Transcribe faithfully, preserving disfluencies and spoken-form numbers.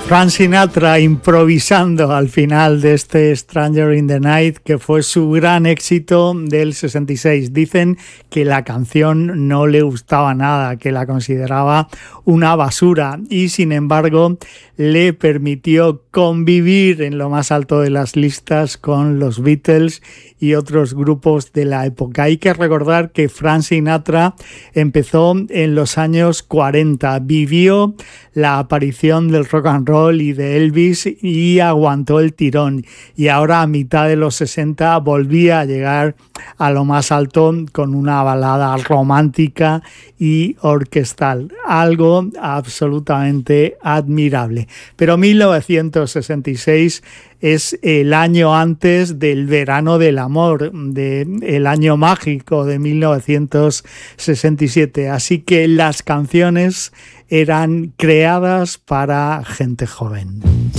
Frank Sinatra improvisando al final de este Stranger in the Night, que fue su gran éxito del sesenta y seis. Dicen que la canción no le gustaba nada, que la consideraba una basura y sin embargo le permitió convivir en lo más alto de las listas con los Beatles y otros grupos de la época. Hay que recordar que Frank Sinatra empezó en los años cuarenta, vivió la aparición del rock and roll y de Elvis y aguantó el tirón, y ahora a mitad de los sesenta volvía a llegar a lo más alto con una balada romántica y orquestal, algo absolutamente admirable. Pero mil novecientos sesenta y seis es el año antes del verano del amor, del año mágico de mil novecientos sesenta y siete, así que las canciones eran creadas para gente joven.